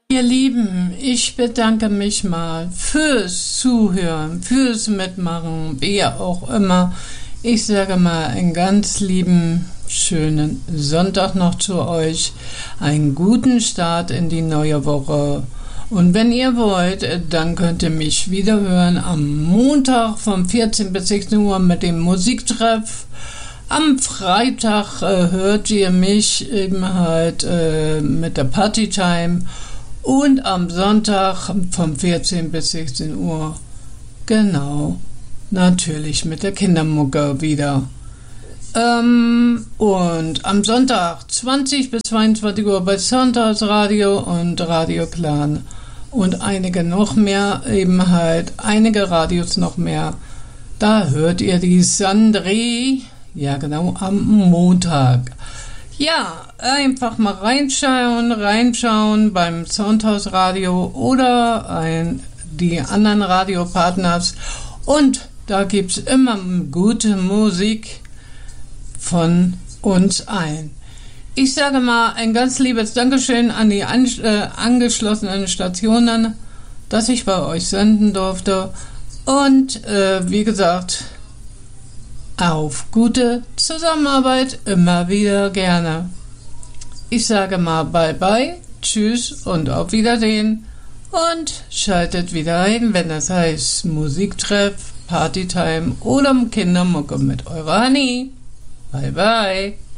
Ihr Lieben, ich bedanke mich mal fürs Zuhören, fürs Mitmachen, wie auch immer. Ich sage mal einen ganz lieben, schönen Sonntag noch zu euch, einen guten Start in die neue Woche. Und wenn ihr wollt, dann könnt ihr mich wieder hören am Montag von 14 bis 16 Uhr mit dem Musiktreff. Am Freitag hört ihr mich eben halt mit der Partytime. Und am Sonntag von 14 bis 16 Uhr, genau, natürlich mit der Kindermucke wieder. Und am Sonntag 20 bis 22 Uhr bei Sonntagsradio und Radio Clan. Und einige noch mehr, eben halt einige Radios noch mehr. Da hört ihr die Sandré, ja genau, am Montag. Ja, einfach mal reinschauen beim Soundhouse-Radio oder die anderen Radiopartners. Und da gibt's immer gute Musik von uns allen. Ich sage mal ein ganz liebes Dankeschön an die angeschlossenen Stationen, dass ich bei euch senden durfte. Und wie gesagt, auf gute Zusammenarbeit immer wieder gerne. Ich sage mal bye bye, tschüss und auf Wiedersehen und schaltet wieder ein, wenn das heißt Musiktreff, Partytime oder Kindermucke mit eurer Honey. Bye bye.